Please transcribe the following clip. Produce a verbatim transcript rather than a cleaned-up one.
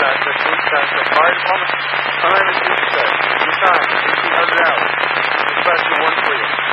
contractor, contractor, fire department, unlimited dispatch. Your time, eighteen hundred hours. Dispatcher one clear.